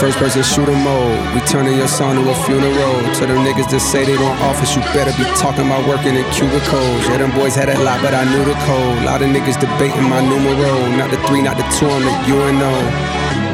first person shooter mode. We turning your song to a funeral. To them niggas that say they want office, you better be talking about working in cubicles. Yeah, them boys had that lot, but I knew the code. Lot of niggas debating my numero. Not the 3, not the 2, I'm the UNO.